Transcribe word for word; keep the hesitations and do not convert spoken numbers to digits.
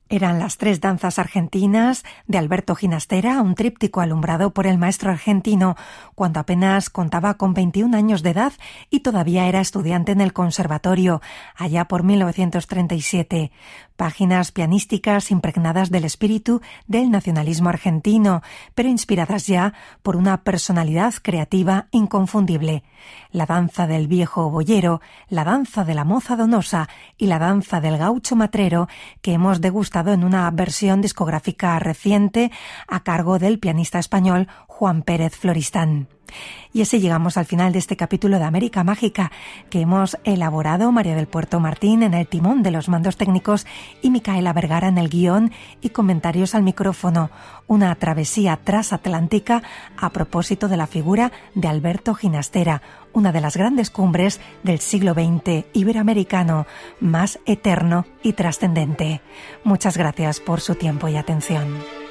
Eran las tres danzas argentinas de Alberto Ginastera, un tríptico alumbrado por el maestro argentino cuando apenas contaba con veintiún años de edad y todavía era estudiante en el conservatorio, allá por mil novecientos treinta y siete. Páginas pianísticas impregnadas del espíritu del nacionalismo argentino, pero inspiradas ya por una personalidad creativa inconfundible. La danza del viejo boyero, la danza de la moza donosa y la danza del gaucho matrero, que hemos degustado en una versión discográfica reciente a cargo del pianista español Juan Pérez Floristán. Y así llegamos al final de este capítulo de América Mágica que hemos elaborado María del Puerto Martín en el timón de los mandos técnicos y Micaela Vergara en el guión y comentarios al micrófono. Una travesía transatlántica a propósito de la figura de Alberto Ginastera, una de las grandes cumbres del siglo veinte iberoamericano, más eterno y trascendente. Muchas gracias por su tiempo y atención.